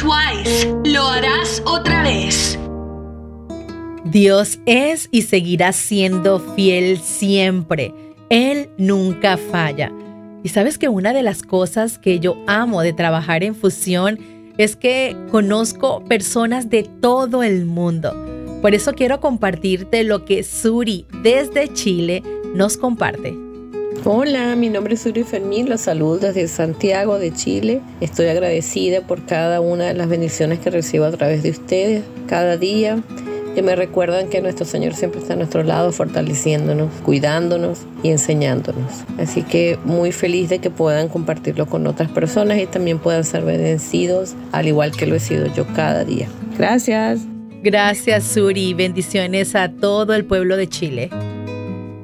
twice. Lo harás otra vez. Dios es y seguirá siendo fiel siempre. Él nunca falla. Y sabes que una de las cosas que yo amo de trabajar en Fusión es que conozco personas de todo el mundo. Por eso quiero compartirte lo que Suri desde Chile nos comparte. Hola, mi nombre es Suri Fermín, los saludo desde Santiago de Chile. Estoy agradecida por cada una de las bendiciones que recibo a través de ustedes cada día, que me recuerdan que nuestro Señor siempre está a nuestro lado, fortaleciéndonos, cuidándonos y enseñándonos. Así que muy feliz de que puedan compartirlo con otras personas y también puedan ser bendecidos, al igual que lo he sido yo cada día. Gracias. Gracias, Suri. Bendiciones a todo el pueblo de Chile.